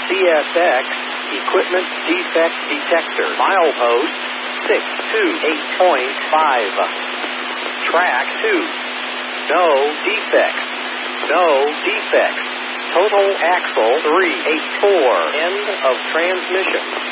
CSX, equipment defect detector. Milepost 628.5. Track 2. No defects. No defects. Total axle 384. End of transmission.